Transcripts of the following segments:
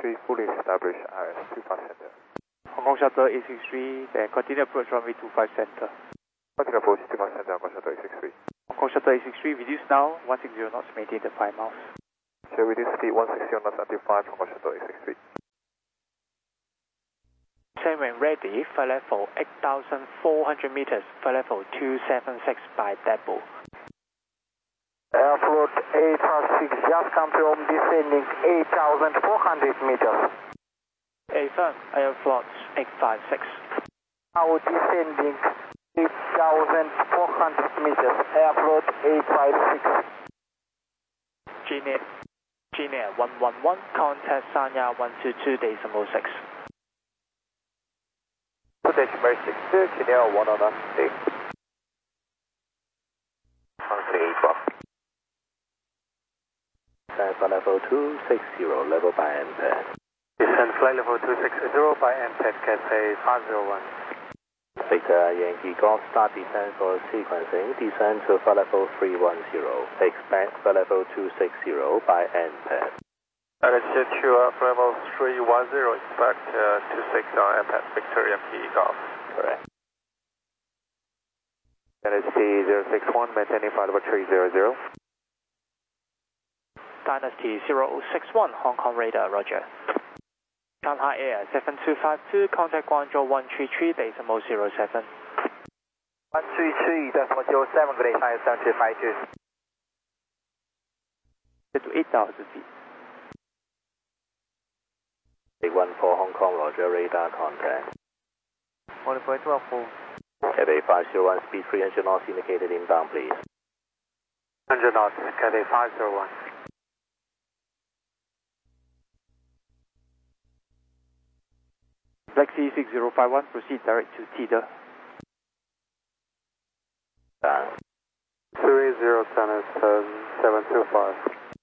A63, fully established RS25 center. Hong Kong Shuttle A63, then continue approach runway 25 center. Continue approach 25 center, Hong Kong Shuttle A63. Hong Kong Shuttle A63, reduce now, 160 knots, maintain the 5 miles. So reduce speed 160 knots until 5, Hong Kong Shuttle A63. When ready, flight level 8,400 meters, flight level 276 by Depot. Airfloat 856, just come to home, descending 8,400 meters. Affirm, Airfloat 856. Now descending 8,400 meters, Airfloat 856. Genia 111, contact Sanya 122.6. 2.62, Genia 111, 8 bar. Descend flight level 260, level by MPAD. Descend flight level 260 by MPAD, Cathay 501. Victor Yankee Golf, start descent for sequencing, descend to flight level 310. Expect flight level 260 by MPAD. LHC to flight level 310, expect 26 on MPAD, Victor Yankee Golf. Correct. LHC 061, maintaining flight level 300. Dynasty 0061, Hong Kong radar, roger. Shanghai Air 7252, contact Guangzhou 133.07. 133.07, good day, 7252. Get to 8,000 feet. 814 Hong Kong, roger, radar contact. 1.12. Cathay 501, speed 300 knots indicated inbound, please. 100 knots, Cathay 501. Black Sea 6051, proceed direct to Tida. 30 Tennis 725.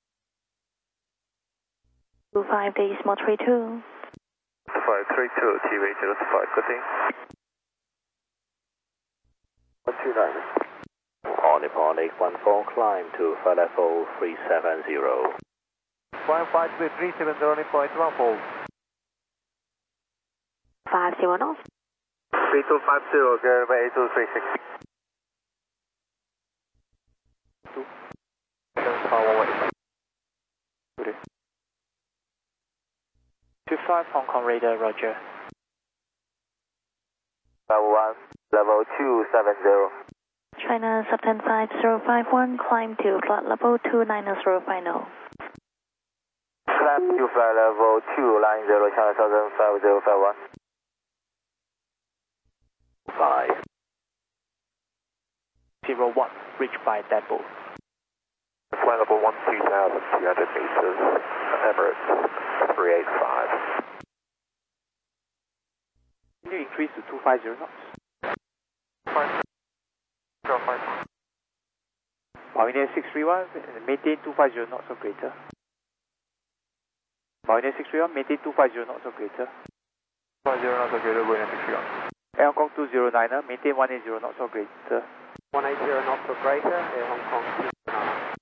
25 days, more 32. 532, TV 025, good day. 129. On Nippon 814, climb to flight level 370. 15370, 0.14. 50 knots. 3250, Gary 8236. 25 Hong Kong radar, roger. Level 1, level 270. China Subten 5051, climb to flight level 29050. Climb to flight level 290, China Southern 5051. 5. 01, reach by Depot. Flight level 12,200 meters, Emirates 385. Can you increase to 250 knots? Mariner 631, maintain 250 knots or greater. Mariner 631, maintain 250 knots or greater. 50 knots or greater, Mariner 631. Air Hong Kong 209er, maintain 180 knots or greater. 180 knots or greater, Air Hong Kong 209.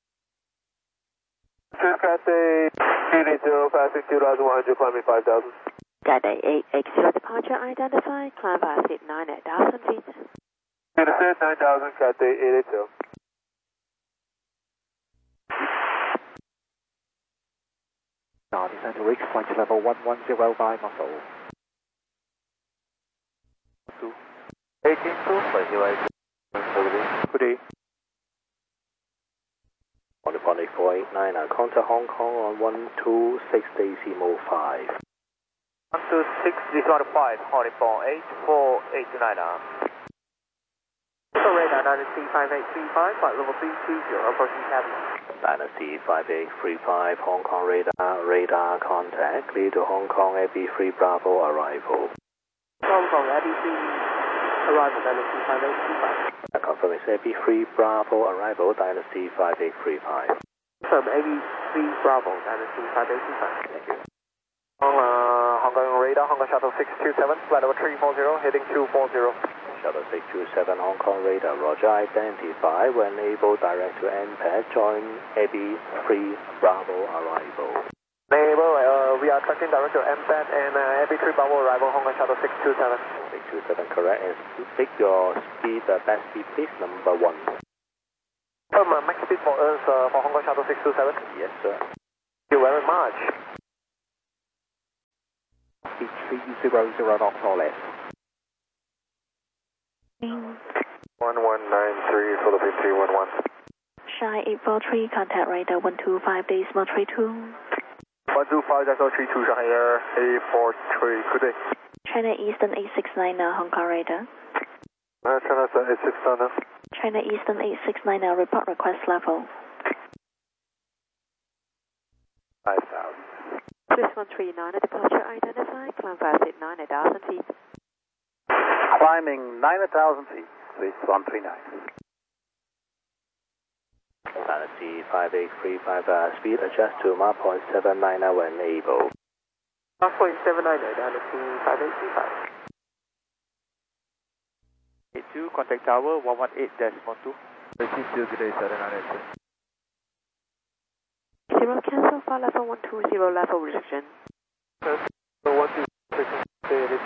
Cathay 880, 560,100, climbing 5,000. Cathay 880 departure identified, climb by speed 9,000 feet. Descend 9,000, Cathay 880. Now descend to reach flight level 110 by muscle. 182, good day. On Nippon 8489, contact Hong Kong on 126 decimal 5. 126, decimal 5, Honeypon 84829. So radar Dynasty 5835, flight level 320, approaching cabin. Dynasty 5835, Hong Kong radar contact, clear to Hong Kong AB3 Bravo arrival. Hong Kong ABC, arrival Dynasty 5835. Confirm it's AB3 Bravo arrival, Dynasty 5835. Confirm AB3 Bravo, Dynasty 5835. Thank you. Hong Kong radar, Hong Kong Shuttle 627, flight level 340, heading 240. Shuttle 627, Hong Kong radar, roger, identify. When able, direct to NPAD, join AB3 Bravo arrival. Able, we are tracking direct to MPAT and AB3 Bravo arrival, Hong Kong Shuttle 627. 627, correct. And take your speed, best speed please, number 1. Max speed for us for Hong Kong Shuttle 627. Yes, sir. Thank you very much. Speed 300 knots or less. 1193 for the 5311. Shy 843, contact radar 125 decimal 32. 125 decimal 32, Shanghai Air 843, good day. China Eastern 869, Hong Kong radar. China Eastern 869. China Eastern 869, report request level. 5000. 6139, departure identified, climb 569 at 1,000 feet. Climbing 9,000 feet, 6139. Galaxy 5835, speed adjust to Mach 0.79 when able. Mach 0.79 at Galaxy 5835. 82, contact tower 118.2. Still good day, 798. Zero cancel, flight level 120, level restriction. 126, stay at it.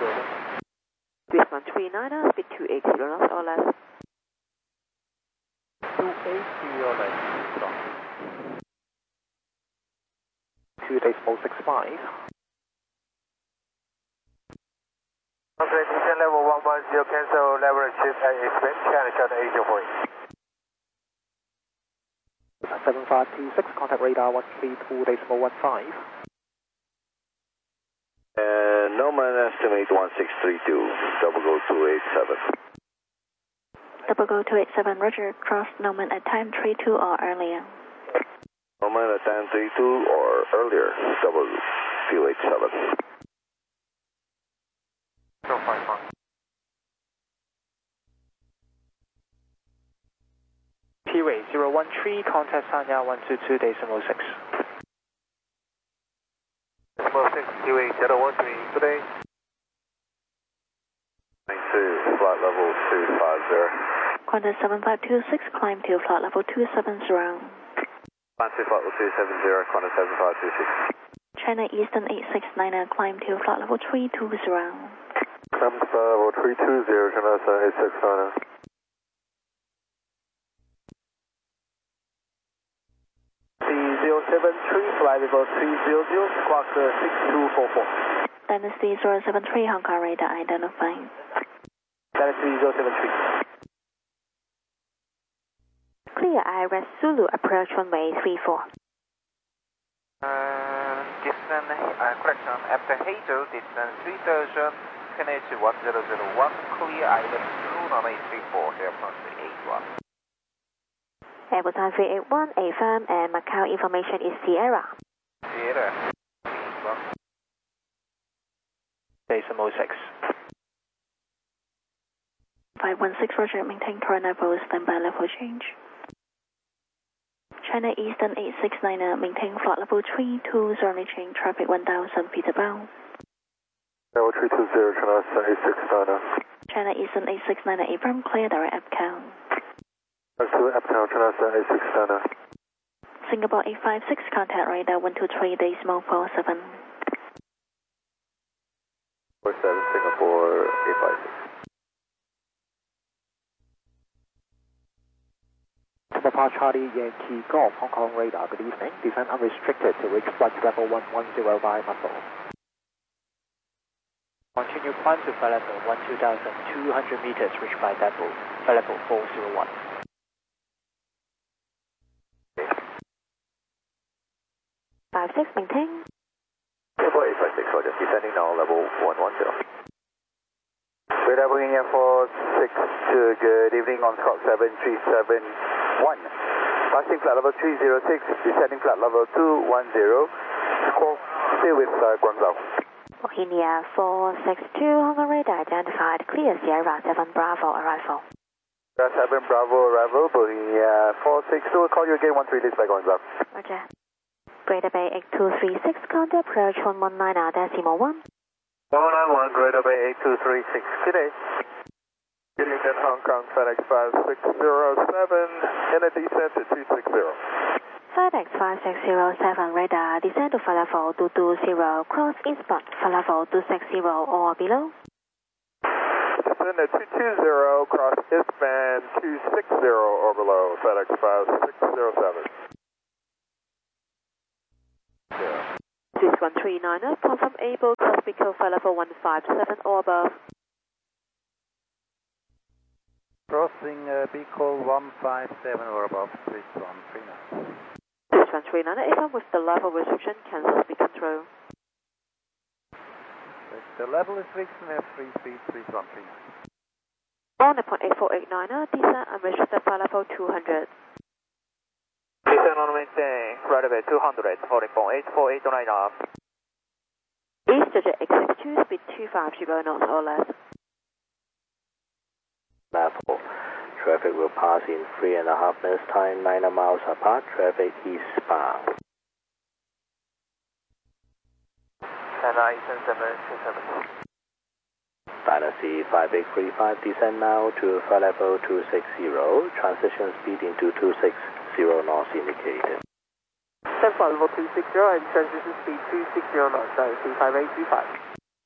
6139, speed 280 knots or less. 280 or less. 2 decimal 65. Okay, descent level 110, cancel level shift at expect, China Shuttle 804. 7526, contact radar 132 decimal 15. Norman estimate 1632, double go 287. Double go 287, roger, cross Norman at time 32 or earlier. Norman at time 32 or earlier, double 287. 055. P-Way 013, contact Sanya 122 decimal 6. Decimal 6, P-Way 013, good day. 92, flight level 250. Contact 7526, climb to flight level 270. Climb to flight level 270, contact 7526. China Eastern 869, climb to flight level 320. Climb to flight level 320, China Eastern 869. 3073, flight level 300, squawk 6244. Dynasty 073, Hong Kong radar identified. Galaxy 073. Clear IRS Zulu, approach runway 34. Distance, correction, after Hazel, distance 3000, Kennedy 1001, clear island Zulu, runway 34, airport 381. Airport time 381, AFM, and Macau information is Sierra. Sierra, Decimal 6. 516, roger, maintain current level, standby level change. China Eastern 869, maintain flight level 32, zone change, traffic 1000 feet above. Level 320, China Eastern 869. China Eastern 869, affirm, clear direct Uptown. To Uptown, China Eastern 869. Singapore 856, contact radar 123 decimal 47. 47, Singapore 856. Singapore Charlie Yankee Golf, Hong Kong radar, good evening. Descent unrestricted to reach flight level 110 by muscle. Continue climb to flight level 12,200 meters, reached by Depot, flight level 401. 56, maintain. Singapore 856, roger, descending now level 110. Radar booking Air Force 6, good evening on Squawk 7371. Passing flight level 306, descending flight level 210. Squawk, stay with Guangzhou. India 462, Hong Kong radar identified, clear Sierra 7 Bravo arrival. Sierra 7 Bravo arrival, Bohemia 462, we'll call you again 13 days by Guangzhou. Roger. Greater Bay 8236, contact approach 119 decimal 1. 191, Greater Bay 8236, good day. Good evening, Hong Kong FedEx 5607, in a descent to 260. FedEx 5607 radar, descend to flight level 220, cross eastbound, flight level 260 or below. Descend at 220, cross eastbound 260 or below, FedEx 5607. Swiss 139er, confirm able, cross Pico, flight level 157 or above. Crossing Pico 157 or above, Swiss 139. Swiss 139er, if I'm with the level restriction, cancel speed control. The level restriction, we have 3 speed, Swiss 139. On the 8489er, descend and register flight level 200. Descend on maintain, right away 200, holding point 8489 up. East to the X62, speed 250 knots or less. Level. Traffic will pass in 3.5 minutes time, 9 miles apart. Traffic eastbound. And Eastern 727. Dynasty 5835, descend now to flight level 260. Transition speed into 260 knots indicated. Descend flight level 260 and transition speed 260 knots, Dynasty 5835.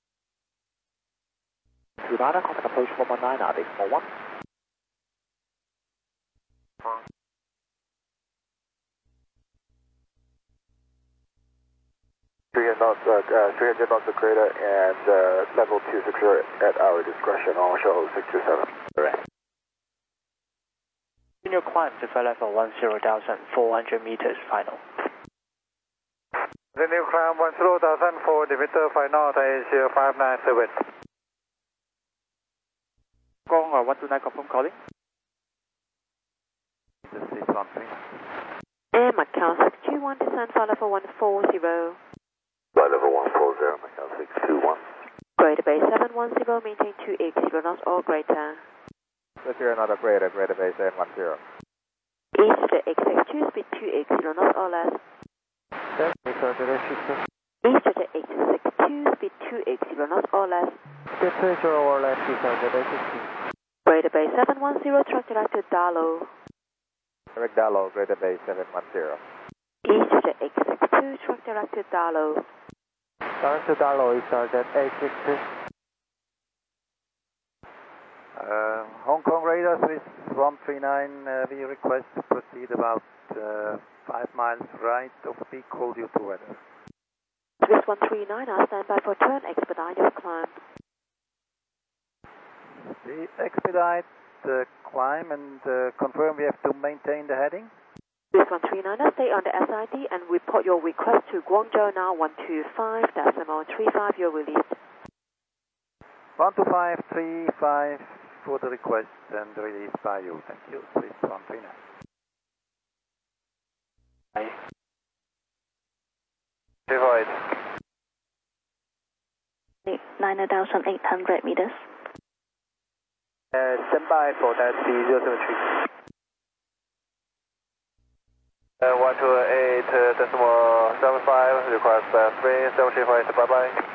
29er, contact approach 119, RDX 41. Knots, 300 knots of crater and level 260 at our discretion on shuttle 627. Correct. Continue climb to flight level 10,400 meters final. Continue climb 10,400 meters final, Asia 597. Gong 129, confirm calling. This is 139. Air Macau 621, descend flight level 140. Flight level 140, Macau 621. Greater Bay 710, maintain 280 knots or greater. Let's hear another Greater Bay 710. East to the X62, speed 280 knots or less. East to East to the X62, speed 280 knots or less. or less, Greater Bay 710, track direct to Darlow. Direct Dallow, Greater Bay 710. East to the X62, track direct to Darlow. Direct to Darlow is target 862. Hong Kong radar, Swiss 139, we request to proceed about 5 miles right of Pico due to weather. Swiss 139, I'll stand by for turn, expedite your climb. We expedite the climb and confirm we have to maintain the heading. Swiss 139, stay on the SID and report your request to Guangzhou now 125.35, you're released. 12535 for the request and released by you. Thank you, Swiss 139. Divide. 9,800 meters. Stand by for that C073. 128.75, request 3, 735, bye bye.